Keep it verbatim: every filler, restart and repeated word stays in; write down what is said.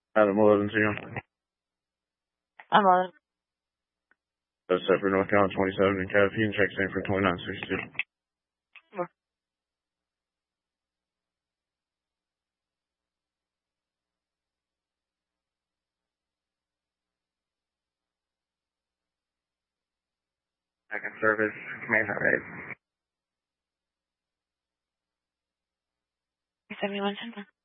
Adam eleven two. I'm on. That's set for North Carolina twenty-seven and caffeine checks in for twenty-nine sixty-two. Second service, command heart rate. seventy-one ten.